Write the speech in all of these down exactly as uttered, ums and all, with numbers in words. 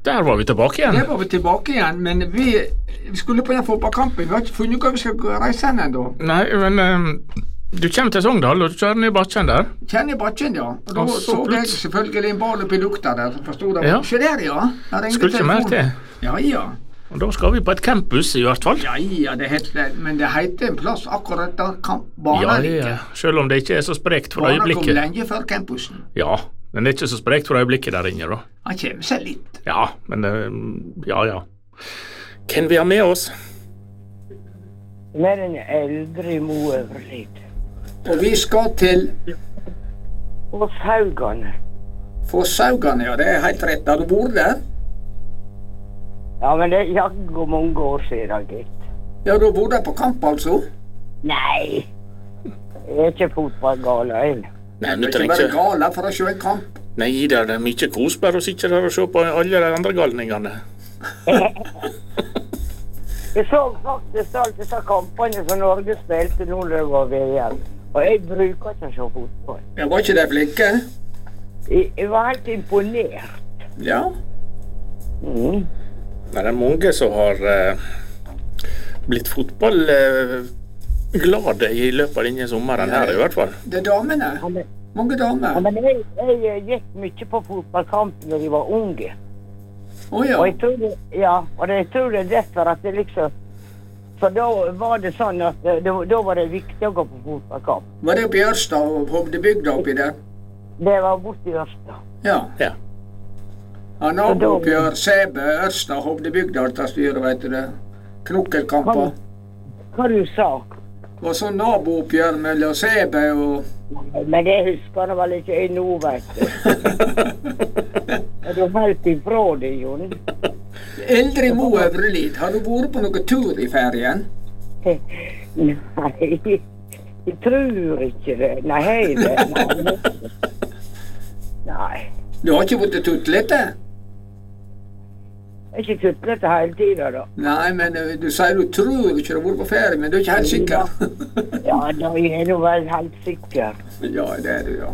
Der var vi tilbake igjen. Der var vi tilbake igjen, men vi, vi skulle på den fotballkampen. Vi har ikke funnet ut hva vi skal reise hen ennå. Nei, men um, du kommer til Sogndal, og du kjører ned i bakken der. Kjenner i bakken, ja. Og da Og så, så jeg plutselig- selvfølgelig en ball oppi lukta der. Så forstod jeg, Ja. se der, ja. Jeg ringte Skulle ikke mer telefonen. til. Ja, ja. Og da skal vi på et campus i hvert fall. Ja, ja, det heter, men det heter en plass akkurat der kamp, banen Ja, ligger. ja, selv om det ikke er så sprekt for Banen kom øyeblikket. lenge før campusen. Ja, men det er ikke så sprekt for øyeblikket der inne da. Han kommer seg litt. Ja, men um, ja, ja. Hvem vi har med oss? Med en eldre Mo Øverlid. Og vi skal til Og Saugane. Fosshaugane, ja, det er helt rett. Har du vært der? Ja, men det er jaggu mange år siden, gitt. Ja, du har vært der på kamp, altså? Nei, jeg er ikke fotballgale, jeg. Nei, Du du er ikke trenger bare ikke... gale for å se en kamp. Nei, det er mye kos bare å sitte der og se på alle de andre galningene. Jeg så faktisk alle disse kampene som Norge spilte nå når det var V M. Og jeg bruker ikke å se fotball. Ja, var ikke de flinke? Jeg, jeg var helt imponert. Ja. Mm. Men det er mange som har uh, blitt fotballglade uh, i løpet av denne sommeren her i hvert fall. Det er damene. Ja, men, Mange ja, damer. men jeg, jeg gikk mye på fotballkamp når jeg var unge. Å ja. Og jeg tror det, ja, og det, jeg tror det er derfor at det liksom... For da var det sånn at det, da var det viktig å gå på fotballkamp. Var det oppi Ørsta og Hovdebygda oppi der? Det var borte i Ørsta. Ja. Ja. Han naboppgjør Sæbø, Ørsta, Hovdebygda, alt det styret, vet du det. Knokkelkamper. Hva du sa? Det var sånn nabooppgjør mellom Sæbø og... Men det husker han vel ikke jeg nå, vet du. Er du helt ifra det, Jon? Eldre Mo Øverlid, har du vært på noen tur i ferien? Nei, jeg tror ikke det. Nei, hei det. Nei. Nei. Du har ikke vært tutlete? Jeg er ikke kuttlet hele tiden, da. Nei, men eh, du sier du tror ikke du har vært på ferie, men du er ikke helt sikker. Ja, da er jeg nå vel helt sikker. Ja, det er du, ja.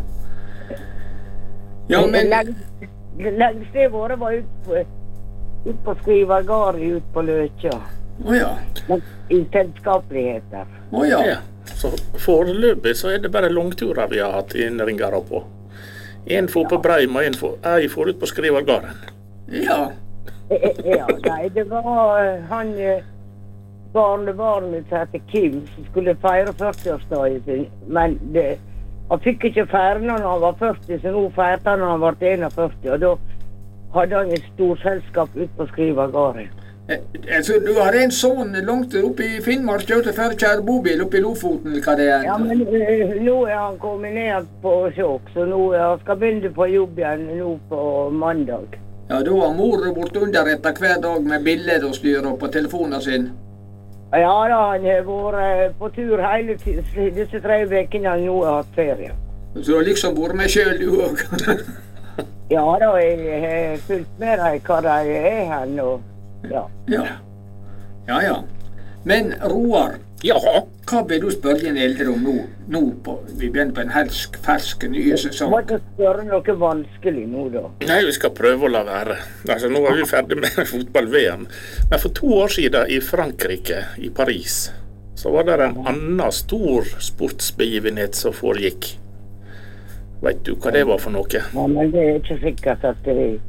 Ja, men... Det lengste jeg var, var ut på, ut på Skrivergari, ut på Løkja. Åja, I selskapeligheter. åja. Ja. Så foreløpig så er det bare langturer vi har hatt innringere på. En får på Breim, og en får, jeg får ut på Skrivergaren. Ja. Ja, nei, det var eh, han eh, barnebarnet som heter Kim, som skulle feire førtiårsdagen sin, men det, han fikk ikke feire når han var førti, så nå feirte han når han var førti, og da hadde han et storselskap ut på Skrivergaren. Eh, Altså, du har en sånn langt oppe i Finnmark, kjørte før Kjærbobil, oppe i Lofoten, eller hva det er. Ja, men eh, nå er han kommet ned på sjokk, så nå er han skal begynne på jobb igjen nå på mandag. Ja, da har mor bort underrettet hver dag med bilder og styrer på telefonen sin. Ja da, han har vært på tur hele tiden, disse tre vekene han nå har hatt ferie. Så du har liksom vært med selv, du også. Ja da, jeg har fulgt med deg hva de er her nå. Ja. Ja. Ja, ja. Men Roar, Ja, hva vil du spørre en eldre om nå? Nå på, vi begynner på en helsk, fersk, nye sesong. Må ikke spørre noe vanskelig nå da. nei, vi skal prøve å la være. Altså, nå er vi ferdig med fotball-V M. Men for to år siden i Frankrike, i Paris, så var det en annen stor sportsbegivenhet som foregikk. Vet du hva det var for noe? Ja, men det er ikke sikkert at det er.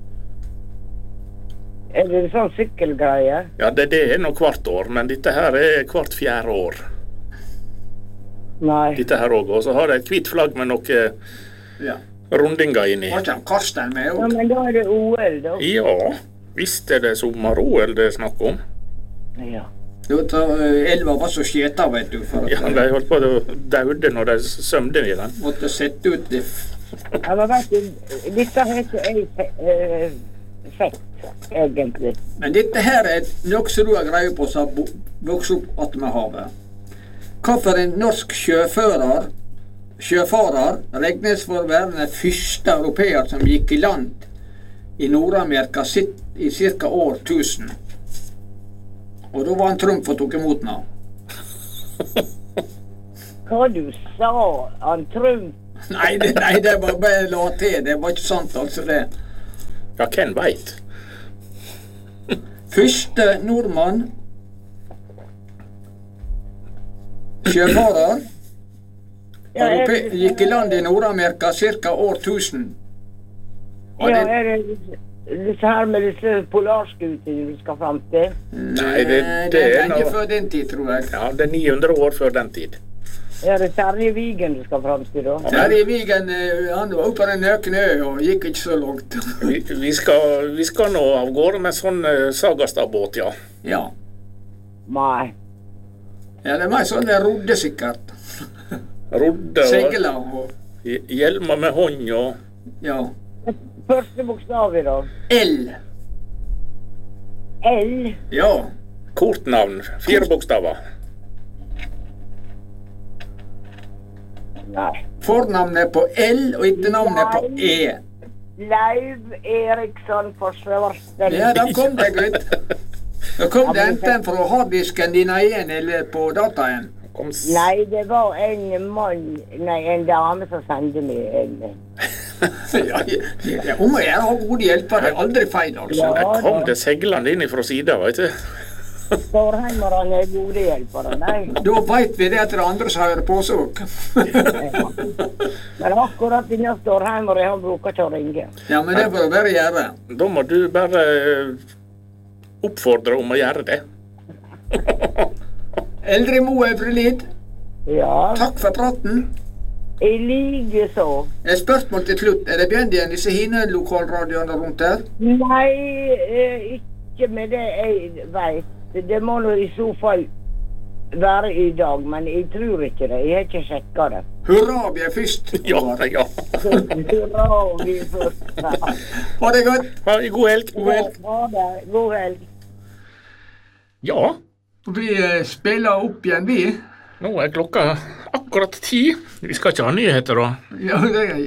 Er det sånn sykkelgreie? Ja, det, det er nå hvert år, men dette her er hvert fjerde år. Nei. Dette her også. Og så har det et hvitt flagg med noen Ja. rundinger inni. Var ikke han Karsten med Ja, òg? men da er det O L da. Ja, visst er det sommer-O L det er snakk om. Ja. Elva var så skjeta, vet du, for at Ja, de holdt på å daude når de sømde i den. måtte sette ut det. Ja, men vet du, dette heter jeg eh, fett, egentlig. Men dette her er noe som du har greie på som har vokst opp attmed havet. Hva for en norsk sjøfører, sjøfarer regnes for å være den første europeer som gikk i land i Nord-Amerika sitt i ca. år tusen. Og da var han Trump og tok imot han. Hva du sa, han Trump? Nei, det, nei, det var bare la til. Det var ikke sant, altså det. Ja, hvem veit? Første nordmann sjøfarer Ja, er Europe, det- gikk i land i Nord-Amerika cirka år tusen. Og Ja, det, er det disse her med disse polarskutene du skal fram til? Nei, det, det, det er er lenge noe. før den tid, tror jeg. Ja, det er ni hundre år før den tid. Er det Terje Vigen du skal fram til da? Terje Vigen eh, han var oppe på den økende øy og gikk ikke så langt. Vi, vi, skal, vi skal nå av gårde med sånn uh, Sagastad-båt, ja. Ja. Nei. ja, det er mer sånn det rodde sikkert. Rodde og Segler og hjelmer med hånd og ja. Første bokstav i da. L. L. Ja. kortnavn. Fire bokstaver. Nei. Fornavnet er på L, og etternavnet er på E. Leiv Eriksson Forsvarsten. Ja, da kom det, gutt. Da kom det enten fra harddisken din egen eller på dataen. Kom s- Nei, det var en mann, nei, en dame som sendte meg en. Ja, ja, om å gjøre å ha gode hjelpere, aldri feil, altså. Der kom det seglende inn fra sida, veit du. Stårheimerne er gode hjelpere, nei. Da veit vi det at det er andre som hører på oss òg. Men akkurat denne Stårheimere, han bruker ikke å ringe. Ja, men det får du bare gjøre. Da må du bare eh, oppfordre om å gjøre det. Eldre Mo Øvrelid, Ja, takk for praten. i like så. Et spørsmål til slutt. Er det begynt igjen disse hine-lokalradioene rundt her? Nei, eh, ikke med det jeg vet. Det må nå i så fall være i dag, men jeg tror ikke det. Jeg har ikke sjekket det. Hurra, vi er først. Ja, ja. Hurra, vi er først. Ha det godt. Ha en god helg. God helg. Ha det. God helg. Ja, Vi eh, spiller opp igjen, vi. nå er klokka akkurat ti. Vi skal ikke ha nyheter, da. Ja, det er...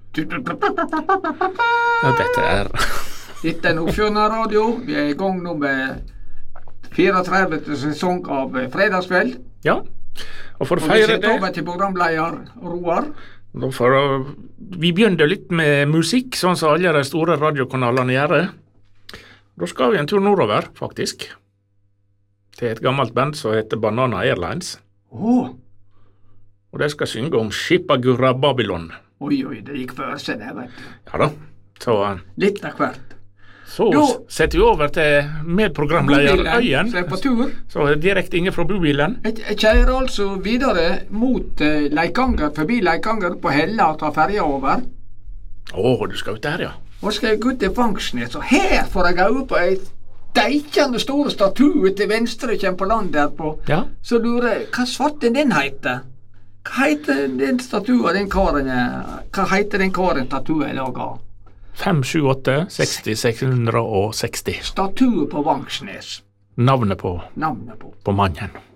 Ja, dette er Dette er Nordfjordeid Radio. Vi er i gang nå med fireogtredivte sesong av eh, Fredagskveld. Ja. Og for å Og vi feire setter det over til programleder Roar. da får, uh, Vi begynner litt med musikk, sånn som alle de store radiokanalene gjør. Da skal vi en tur nordover, faktisk. Til et gammelt band som heter Banana Airlines. Åh, Og de skal synge om Shipagura Babylon. oi, oi, det gikk for seg det, vet du. Ja da. Så, uh, Litt av hvert. så Da- s- setter vi over til medprogramleder Øyen. Så er på tur. Så direkte inne fra bobilen. Jeg jeg kjører altså videre mot eh, Leikanger, forbi Leikanger på Hella og tar ferja over. Å, du skal ut der, ja. Og skal jeg gå til Vangsnes, og her får jeg øye på ei steikende store statue til venstre kommer på land der på. Ja. Så lurer jeg, hva svarten den heter? Hva heter den statua den karen er- Hva heter den karen statua er laga av? fem sju åtte seksti seks hundre seksti. Statue på Vangsnes. Navnet på, Navnet på. på mannen.